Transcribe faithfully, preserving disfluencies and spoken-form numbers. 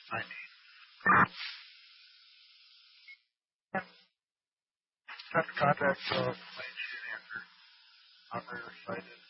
ninety. Have contact uh, my engineer. I'm very excited.